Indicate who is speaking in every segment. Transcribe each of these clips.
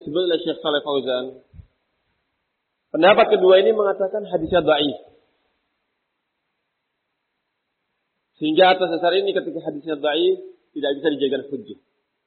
Speaker 1: Sebenarnya Syekh Shalih Fauzan, pendapat kedua ini mengatakan hadisnya dhaif. Sehingga atas dasar ini ketika hadisnya dhaif tidak bisa dijadikan hujjah.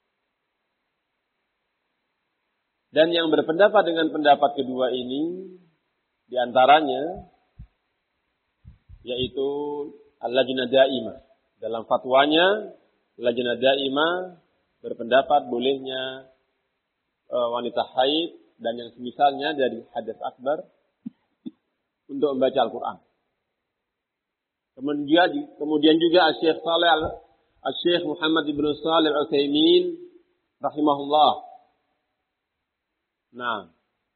Speaker 1: Dan yang berpendapat dengan pendapat kedua ini diantaranya yaitu Al-Lajnah Daimah. Dalam fatwanya Lajnah Daimah berpendapat bolehnya wanita haid dan yang semisalnya dari hadas akbar untuk membaca Al-Quran. Kemudian juga Syekh Muhammad ibn Shalih Al-Utsaimin rahimahullah. Nah,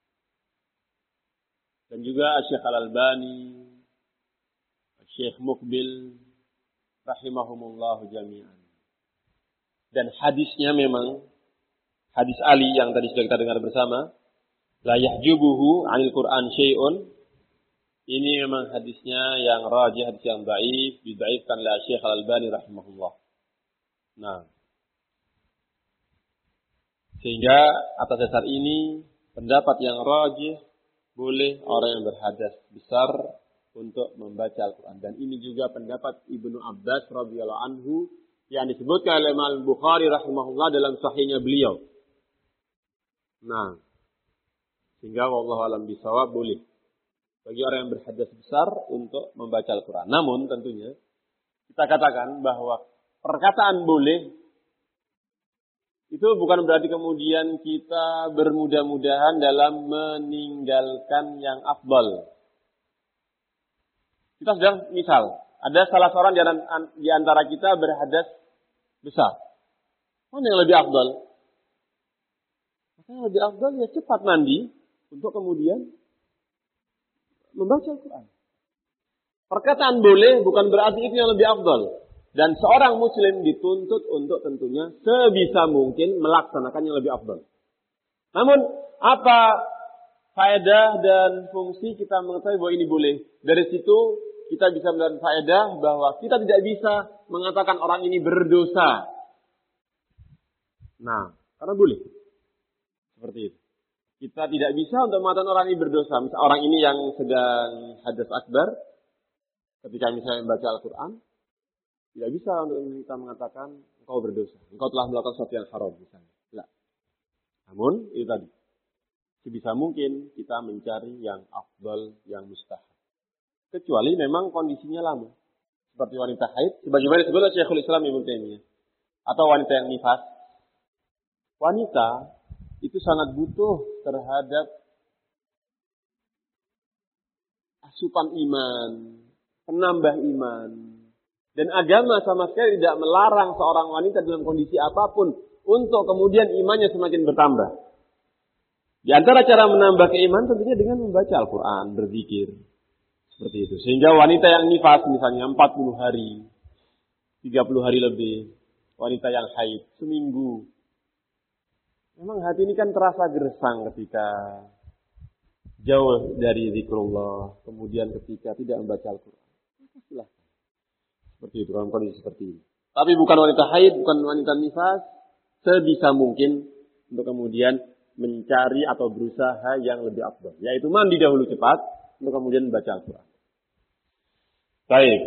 Speaker 1: dan juga Syekh Al-Albani, Syekh Muqbil rahimahumullah jami'an. Dan hadisnya memang hadis Ali yang tadi sudah kita dengar bersama, la yahjubuhu 'anil Qur'an syai'un. Ini memang hadisnya yang rajih, hadis yang dhaif, didhaifkan oleh Syekh Al-Albani rahimahullah. Nah, sehingga atas dasar ini pendapat yang rajih boleh orang yang berhadas besar untuk membaca Al-Qur'an. Dan ini juga pendapat Ibnu Abbas radhiyallahu anhu yang disebutkan oleh Imam Bukhari rahimahullah dalam sahihnya beliau. Nah, sehingga wallahu alam bisawab boleh bagi orang yang berhadas besar untuk membaca Al-Quran. Namun tentunya kita katakan bahwa perkataan boleh itu bukan berarti kemudian kita bermudah-mudahan dalam meninggalkan yang afdal. Kita sedang misal ada salah seorang di antara kita berhadas besar. Mana yang lebih afdal? Yang lebih afdal ya cepat mandi untuk kemudian membaca Al-Quran. Perkataan boleh bukan berarti itu yang lebih afdal. Dan seorang muslim dituntut untuk tentunya sebisa mungkin melaksanakan yang lebih afdal. Namun apa faedah dan fungsi kita mengetahui bahwa ini boleh? Dari situ kita bisa mendapatkan faedah bahwa kita tidak bisa mengatakan orang ini berdosa. Nah, karena boleh. Seperti itu. Kita tidak bisa untuk mengatakan orang ini berdosa. Misalnya orang ini yang sedang hadas akbar, ketika misalnya membaca Al-Quran, tidak bisa untuk kita mengatakan engkau berdosa. Engkau telah melakukan sesuatu yang haram misalnya. Tidak. Namun, itu tadi. Sebisa mungkin kita mencari yang afdal, yang mustahab. Kecuali memang kondisinya lama. Seperti wanita haid, sebagaimana disebut oleh Syekhul Islam Ibnu Taimiyah. Atau wanita yang nifas. Wanita itu sangat butuh terhadap asupan iman, penambah iman. Dan agama sama sekali tidak melarang seorang wanita dalam kondisi apapun untuk kemudian imannya semakin bertambah. Di antara cara menambah keimanan tentunya dengan membaca Al-Quran, berzikir. Seperti itu. Sehingga wanita yang nifas misalnya 40 hari, 30 hari lebih. Wanita yang haid, seminggu. Memang hati ini kan terasa gersang ketika jauh dari zikrullah. Kemudian ketika tidak membaca Al-Quran. Silahkan. Seperti itu, dalam kondisi seperti ini. Tapi bukan wanita haid, bukan wanita nifas. Sebisa mungkin untuk kemudian mencari atau berusaha yang lebih afdal. Yaitu mandi dahulu cepat, untuk kemudian membaca Al-Quran. Baik.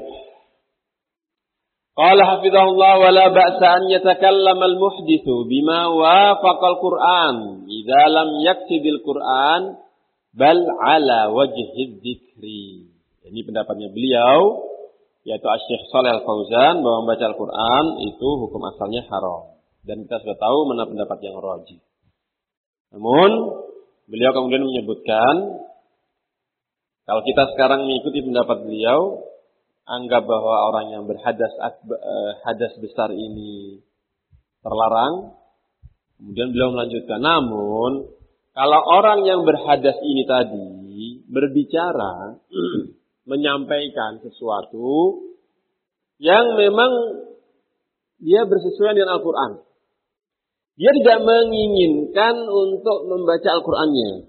Speaker 1: Qala hafizahullah wa la ba'sa an yatakallama al-muhdithu bima wafaqa al-Qur'an idza lam yaktibil Qur'an bal ala wajhi dzikri. Ini pendapatnya beliau yaitu Syekh Shalih Al-Fauzan bahwa membaca Al-Qur'an itu hukum asalnya haram dan kita sudah tahu mana pendapat yang rajih. Namun beliau kemudian menyebutkan kalau kita sekarang mengikuti pendapat beliau, anggap bahwa orang yang hadas besar ini terlarang. Kemudian beliau melanjutkan, namun kalau orang yang berhadas ini tadi berbicara, menyampaikan sesuatu yang memang dia bersesuaian dengan Al-Quran. Dia tidak menginginkan untuk membaca Al-Qurannya.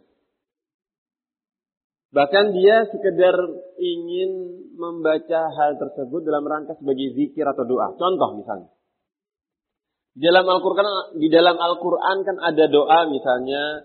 Speaker 1: Bahkan dia sekedar ingin membaca hal tersebut dalam rangka sebagai zikir atau doa. Contoh misalnya. Di dalam Al-Quran kan ada doa misalnya